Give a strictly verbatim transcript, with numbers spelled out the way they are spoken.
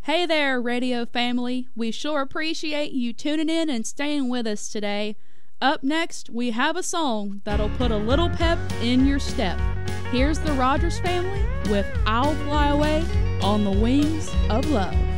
Hey there, radio family. We sure appreciate you tuning in and staying with us today. Up next, we have a song that'll put a little pep in your step. Here's the Rogers Family with I'll Fly Away on the Wings of Love.